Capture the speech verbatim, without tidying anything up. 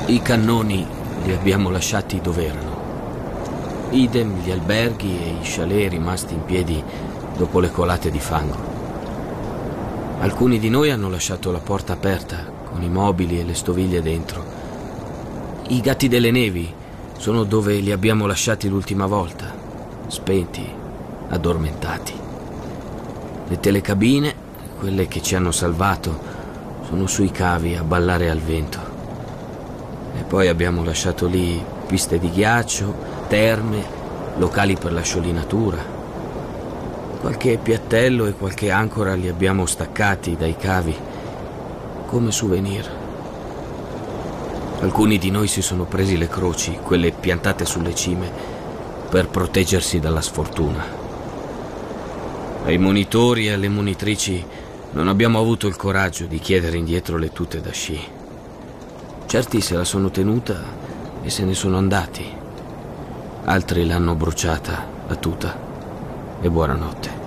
I cannoni li abbiamo lasciati dove erano. Idem gli alberghi e i chalet rimasti in piedi dopo le colate di fango. Alcuni di noi hanno lasciato la porta aperta, con i mobili e le stoviglie dentro. I gatti delle nevi sono dove li abbiamo lasciati l'ultima volta, spenti, addormentati. Le telecabine, quelle che ci hanno salvato, sono sui cavi a ballare al vento. E poi abbiamo lasciato lì piste di ghiaccio, terme, locali per la sciolinatura. Qualche piattello e qualche ancora li abbiamo staccati dai cavi come souvenir. Alcuni di noi si sono presi le croci, quelle piantate sulle cime, per proteggersi dalla sfortuna. Ai monitori e alle monitrici non abbiamo avuto il coraggio di chiedere indietro le tute da sci. Certi se la sono tenuta e se ne sono andati. Altri l'hanno bruciata, la tuta, e buonanotte.